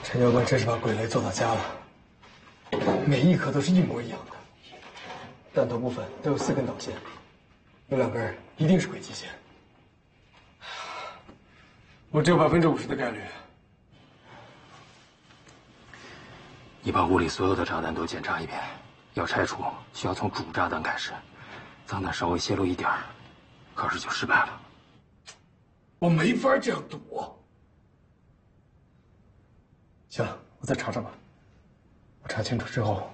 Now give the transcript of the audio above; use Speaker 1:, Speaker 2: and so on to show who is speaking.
Speaker 1: 陈教官真是把鬼雷做到家了，每一颗都是一模一样的，弹头部分都有4根导线，有2根一定是轨迹线。我只有50%的概率。
Speaker 2: 你把屋里所有的炸弹都检查一遍，要拆除需要从主炸弹开始，脏弹稍微泄露一点儿，考试就失败了。
Speaker 1: 我没法这样赌。行了，我再查查吧。我查清楚之后，